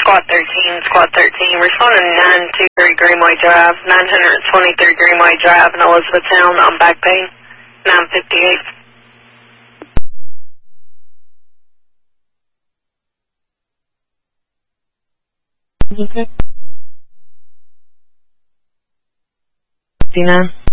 Squad 13, Squad 13. Responding 923 Greenway Drive, 923 Greenway Drive in Elizabethtown on back pain, 958. Okay. 59.